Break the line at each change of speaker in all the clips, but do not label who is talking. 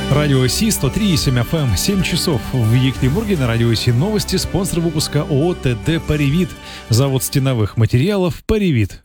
Радио Си 103,7 FM, 7 часов. В Екатеринбурге на Радио Си новости. Спонсор выпуска ООО ТД «Паривит». Завод стеновых материалов «Паривит».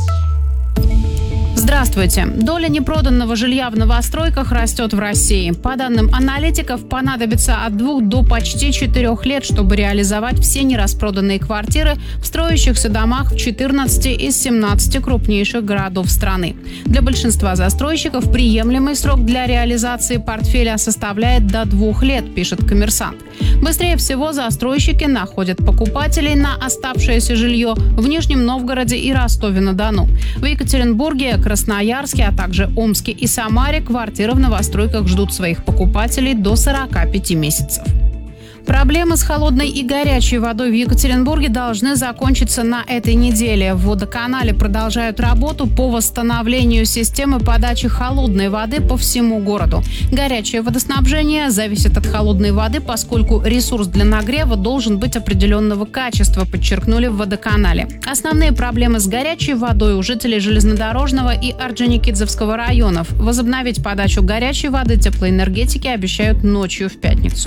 Здравствуйте. Доля непроданного жилья в новостройках растет в России. По данным аналитиков, понадобится от 2 до почти 4 лет, чтобы реализовать все нераспроданные квартиры в строящихся домах в 14 из 17 крупнейших городов страны. Для большинства застройщиков приемлемый срок для реализации портфеля составляет до 2 лет, пишет «Коммерсант». Быстрее всего застройщики находят покупателей на оставшееся жилье в Нижнем Новгороде и Ростове-на-Дону. В Екатеринбурге, Красноярске, а также Омске и Самаре квартиры в новостройках ждут своих покупателей до 45 месяцев. Проблемы с холодной и горячей водой в Екатеринбурге должны закончиться на этой неделе. В водоканале продолжают работу по восстановлению системы подачи холодной воды по всему городу. Горячее водоснабжение зависит от холодной воды, поскольку ресурс для нагрева должен быть определенного качества, подчеркнули в водоканале. Основные проблемы с горячей водой у жителей Железнодорожного и Орджоникидзевского районов. Возобновить подачу горячей воды теплоэнергетики обещают ночью в пятницу.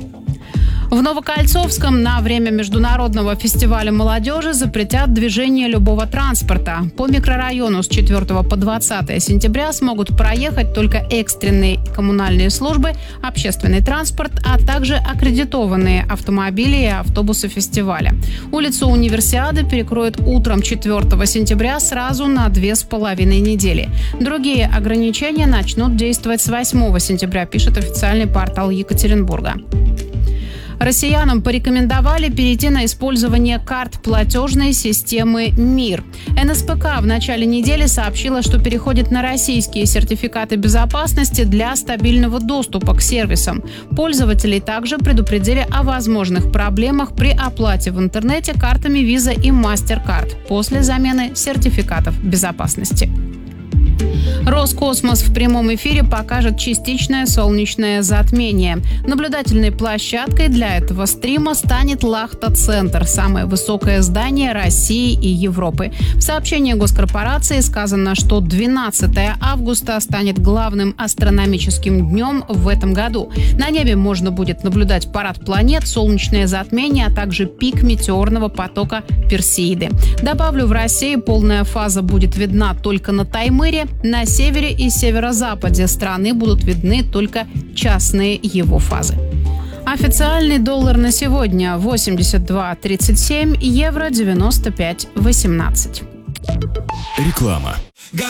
В Новокольцовском на время международного фестиваля молодежи запретят движение любого транспорта. По микрорайону с 4 по 20 сентября смогут проехать только экстренные коммунальные службы, общественный транспорт, а также аккредитованные автомобили и автобусы фестиваля. Улицу Универсиады перекроют утром 4 сентября сразу на 2,5 недели. Другие ограничения начнут действовать с 8 сентября, пишет официальный портал Екатеринбурга. Россиянам порекомендовали перейти на использование карт платежной системы МИР. НСПК в начале недели сообщила, что переходит на российские сертификаты безопасности для стабильного доступа к сервисам. Пользователей также предупредили о возможных проблемах при оплате в интернете картами Visa и MasterCard после замены сертификатов безопасности. Роскосмос в прямом эфире покажет частичное солнечное затмение. Наблюдательной площадкой для этого стрима станет Лахта-центр, самое высокое здание России и Европы. В сообщении госкорпорации сказано, что 12 августа станет главным астрономическим днем в этом году. На небе можно будет наблюдать парад планет, солнечное затмение, а также пик метеорного потока Персеиды. Добавлю, в России полная фаза будет видна только на Таймыре. На севере и северо-западе страны будут видны только частные его фазы. Официальный доллар на сегодня 82.37, евро 95.18.
Реклама.